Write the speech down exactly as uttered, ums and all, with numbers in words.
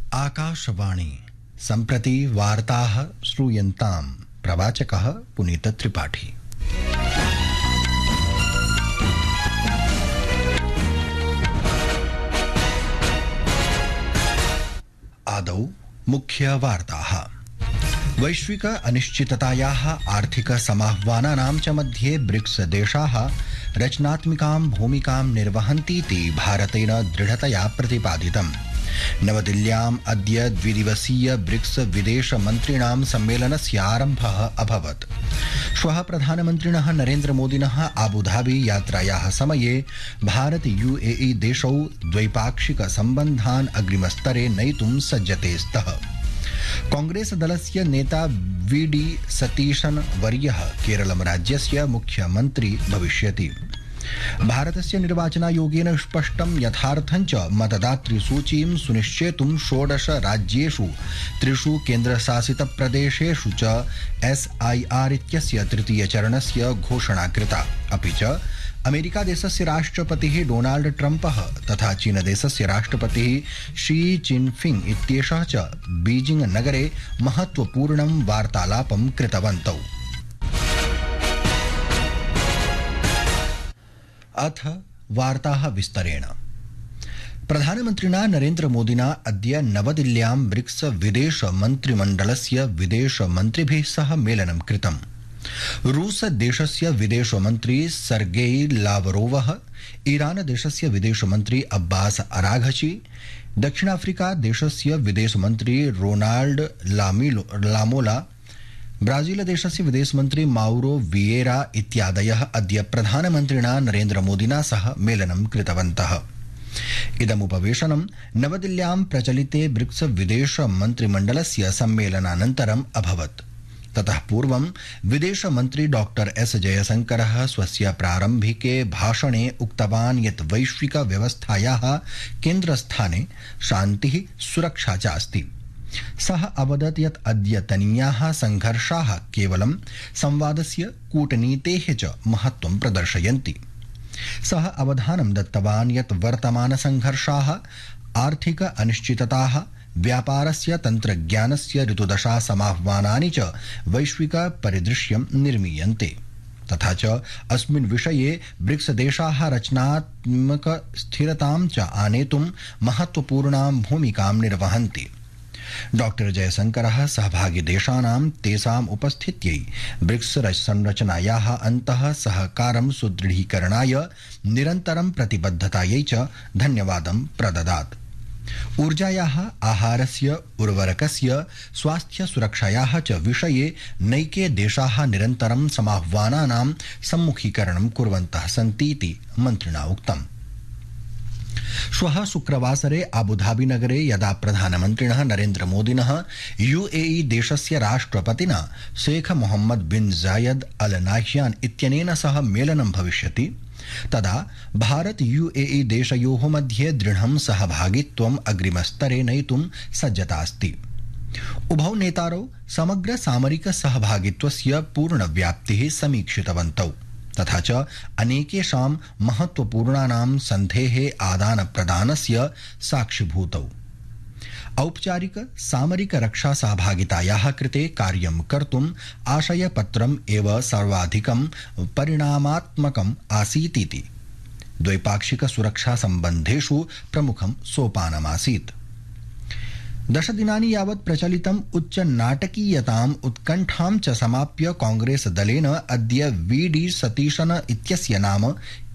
आकाशवाणी सम्प्रति वार्ताः श्रूयन्ताम् प्रवाचकः पुनीत त्रिपाठी। आदौ मुख्य वार्ताः। वैश्विक अनिश्चिततायाः आर्थिक समाह्वानानां च मध्ये ब्रिक्स देशाः रचनात्मिकां भूमिकां निर्वहन्तीति भारतेन दृढतया प्रतिपादितम्। नवदिल्ल्याम् अद्य द्विदिवसीय ब्रिक्स विदेश मन्त्रिणां सम्मेलनस्य आरम्भः अभवत्। श्वः प्रधानमन्त्रिणः नरेन्द्र मोदिनः आबुधाबी यात्रायाः समये भारत यूएई देशौ द्वैपाक्षिक सम्बन्धान् अग्रिमस्तरे नयितुं सज्जते स्तः। कांग्रेस दलस्य नेता वी डी सतीशन् वर्यः केरलं राज्यस्य मुख्यमन्त्री भविष्यति। भारतस्य निर्वाचनायोगेन स्पष्टं यथार्थं च मतदातृसूचीं सुनिश्चेतुं षोडश राज्येषु त्रिषु केन्द्रशासितप्रदेशेषु च एस आई आर इत्यस्य तृतीयचरणस्य घोषणा कृता। अपि च अमेरिकादेशस्य राष्ट्रपतिः डोनाल्ड ट्रम्पः तथा चीनदेशस्य राष्ट्रपतिः शी जिनफिंग इत्येषः च बीजिंग नगरे महत्वपूर्णं वार्तालापं कृतवन्तौ। अथ वार्ताः विस्तरेण। प्रधानमन्त्रिणा नरेन्द्र मोदिना अद्य नवदिल्ल्यां ब्रिक्स विदेश मन्त्रिमण्डलस्य विदेश मन्त्रिभिः सह मेलनं कृतम्। रूस देशस्य विदेश मन्त्री सर्गेई लावरोवः, ईरान देशस्य विदेश मन्त्री अब्बास अराघची, दक्षिणाफ्रिका देशस्य विदेश मन्त्री रोनाल्ड लामोला, ब्राजील देशस्य विदेश मन्त्री माउरो वियेरा इत्यादयः अद्य प्रधानमन्त्रिणा नरेन्द्र मोदिना सह मेलनं कृतवन्तः। इदमुपवेशनं नवदिल्ल्यां प्रचलिते ब्रिक्स विदेश मन्त्रिमण्डलस्य सम्मेलनानन्तरम् अभवत्। ततः पूर्वं विदेश मन्त्री डॉक्टर एस जयशंकरः स्वस्य प्रारम्भिके भाषणे उक्तवान् यत् वैश्विक व्यवस्थायाः केन्द्रस्थाने शान्तिः सुरक्षा च अस्ति। सः अवदत् यत् अद्यतनीयाः संघर्षाः केवलं संवादस्य कूटनीतेः च महत्त्वं प्रदर्शयन्ति। सः अवधानं दत्तवान् यत् वर्तमान संघर्षाः आर्थिक अनिश्चितताः, व्यापारस्य तन्त्रज्ञानस्य ऋतुदशा समाह्वानानि च वैश्विक परिदृश्यं निर्मीयन्ते। तथा च अस्मिन् विषये ब्रिक्स देशाः रचनात्मक स्थिरतां च आनेतुं महत्त्वपूर्णां भूमिकां निर्वहन्ति। डॉक्टर जयशंकरः सहभागी देशानां तेषाम् उपस्थित्यै ब्रिक्स संरचनायाः अन्तः सहकारं सुदृढीकरणाय निरन्तरं प्रतिबद्धतायै च धन्यवादं प्रददात्। ऊर्जायाः, आहारस्य, उर्वरकस्य, स्वास्थ्य सुरक्षायाः च विषये नैके देशाः निरन्तरं समाह्वानानां सम्मुखीकरणं कुर्वन्तः सन्तीति मन्त्रिणा उक्तम्। श्वः शुक्रवासरे आबुधाबी नगरे यदा प्रधानमन्त्रिणः नरेन्द्र मोदिनः यूएई देशस्य राष्ट्रपतिना शेख मोहम्मद बिन जायद अल नाह्यान इत्यनेन सह मेलनं भविष्यति, तदा भारत यूएई देशयोः मध्ये दृढं सहभागित्वम् अग्रिमस्तरे नयितुं सज्जता अस्ति। उभौ नेतारौ समग्र सामरिक सहभागित्वस्य पूर्णव्याप्तिः समीक्षितवन्तौ तथा च अनेकेषां महत्त्वपूर्णानां सन्धेः आदानप्रदानस्य साक्षिभूतौ। औपचारिक सामरिक रक्षा सहभागितायाः कृते कार्यं कर्तुम् आशयपत्रम् एव सर्वाधिकं परिणामात्मकम् आसीतीति द्वैपाक्षिक सुरक्षा सम्बन्धेषु प्रमुखं सोपानमासीत्। दशदिनानि यावत् प्रचलितम् उच्च नाटकीयताम् उत्कण्ठां च समाप्य कांग्रेस दलेन अद्य वी डी सतीशन इत्यस्य नाम